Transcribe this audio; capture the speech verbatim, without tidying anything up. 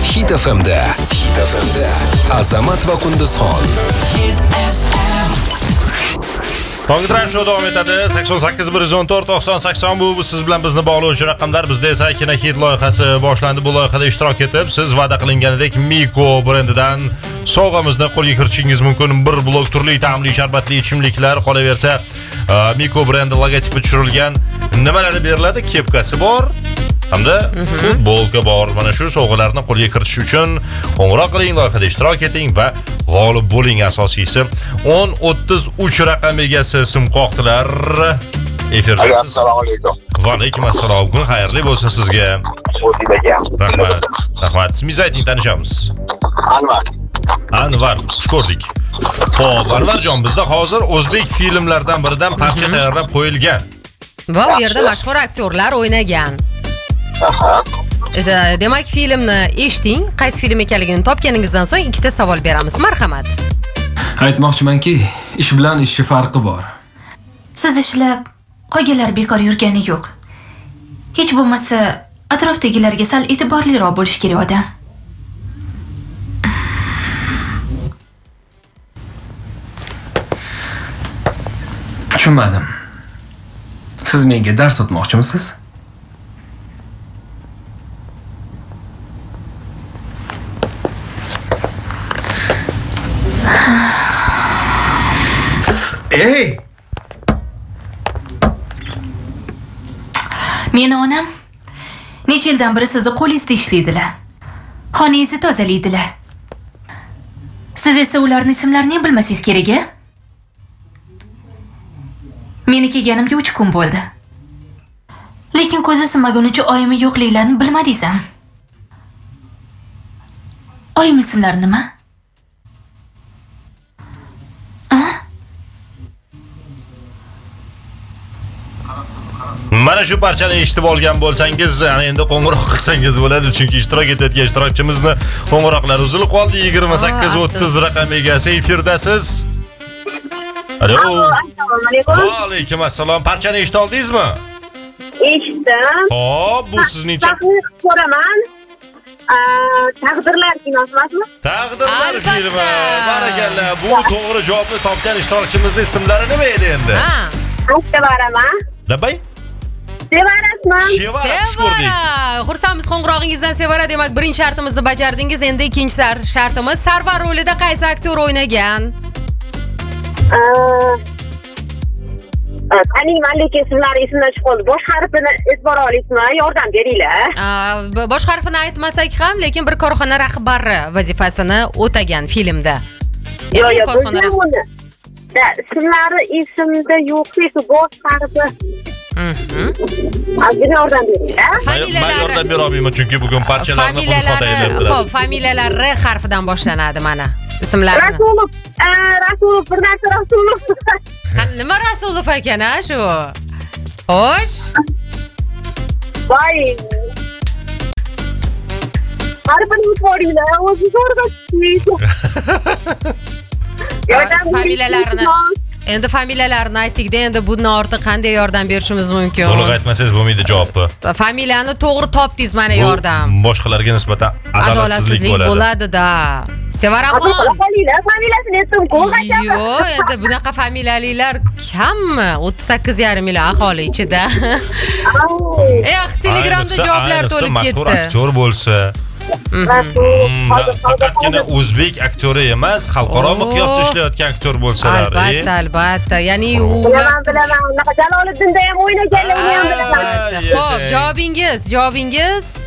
Hit F M'da. Hit F M'da. Azamat va Qunduzxon. Hit F M. Tongitran show davom etadi. sakson sakkiz bir yuz o'n to'rt to'qson sakson bu siz bilan bizni bog'lovchi raqamlar. Bizda esa Kino Hit loyihasi boshlandi. Bu loyihada ishtirok etib, siz va'da qilinganidek Miko brendidan sovg'amizni qo'lga kiritishingiz mumkin. Bir blok turli ta'mli sharbatli ichimliklar, qolaversa Miko brendi logotipi tushirilgan nimalar beriladi? Kepkasi bor. Hamda futbolka bor. Mana shu sovg'alarni qo'lga kiritish uchun qo'ng'iroq qiling, loyihada ishtirok eting va g'olib bo'ling. Asosiysi o'n o'ttiz uch raqamiga sim qoqdilar. Efirdasiz. Assalomu alaykum. Va alaykum assalom. Kun xayrli bo'lsin sizga. O'zingizga. Rahmat. Rahmat. Ismingizni ayting, tanishamiz. Anvar. Anvar, xush ko'rdik. Xo'p, Anvarjon, bizda hozir o'zbek filmlaridan biridan parcha tayyorlab qo'yilgan. Va u yerda mashhur aktyorlar o'ynagan. Aha. Demak, filmni eshiting, qaysi film ekanligini topganingizdan so'ng ikkita savol beramiz. Marhamat. Aytmoqchimanki, ish bilan ishchi farqi bor. Siz ishlab, qolganlar bekor yurgani yo'q. Hech bo'lmasa, atrofdagilarga sal e'tiborliroq bo'lish kerak odam. Tushunmadim. Siz menga dars o'tmoqchimisiz? Ey! Meni onam necha yildan beri sizni qo'lingizda ishlaydilar. Xonangizni tozalaydilar. Siz esa ularning ismlarini ham bilmasangiz kerak-a? Meni kelganimga uch kun bo'ldi. Lekin ko'zi sinmagunicha oyimni yo'qliklarini bilmadingiz ham. Oyim ismlari nima? Mana shu parchani eshitib olgan bo'lsangiz, yani endi qo'ng'iroq qilsangiz bo'ladi, chunki ishtirok etayotgan ishtirokchimizni qo'ng'iroqlari uzilib qoldi. yigirma sakkiz o'ttiz raqam egasi efirda-siz. Alo. Assalomu alaykum. Va alaykum assalom. Parchani eshita oldingizmi? Eshitdim. Xo'p, bu sizning Taxmin ko'raman. Taqdirlar kinosi emasmi? Taqdirlar Albatta. filmi. Barakallah. Bu to'g'ri javobni topgan ishtirokchimizning ismlari nima edi endi? Ha. Sevaraman. Labay? Sevarasman. Shevara, xush ko'rdik. Sevara. Xursandmiz qo'ng'irog'ingizdan Sevara. Demak, birinchi shartimizni bajardingiz. Endi ikkinchi shartimiz Sarvar rolida qaysi aktyor o'ynagan? Taniyman, lekin ismlari esimdan chiqib qoldi. Bosh harfini e'tibor olasizmi? Yordam beringlar. Bosh harfini aytmasak ham, lekin bir korxona rahbari vazifasini o'tagan filmda. Yo'q, yo'q, korxona. Ismlari esimda yo'q, esa bosh harfi. Azgina yordam beringlar. Men yordam bera olmayman, chunki bugun parchalarni Qunduzxonda aytyaptilar. Xo'p, familiyalari R harfidan boshlanadi mana. Ismlarini. Rasulov, Rasulov, bir narsa Rasulov. Nima Rasulov ekan a shu? Xo'sh. Voy. Harfini o'tvoringlar, o'zi zo'rg'a. Familiyalarini Endi familiyalarini aytdik-da, endi bundan ortiq qanday yordam berishimiz mumkin? To'liq aytmasangiz bo'lmaydi javobni. Familiyani to'g'ri topdingiz, mana yordam. Boshqalarga nisbatan adolatsizlik bo'ladi. bo'ladi-da. Sevaraxon. Familiyasini aytdim, qo'lgacha. Yo'q, endi bunaqa familiyalilar kammi? o'ttiz sakkiz yarim million aholi ichida. Eh, Telegramda javoblar to'lib ketdi. Mashhur aktyor bo'lsa, faqatgina o'zbek aktyori emas, xalqaro miqyosda ishlayotgan aktyor bo'lsalar. Albatta, albatta. Ya'ni u bilaman, bilaman. Unaqa Jaloliddinda ham o'ynaganlar, uni ham bilaman. Xo'p, javobingiz, javobingiz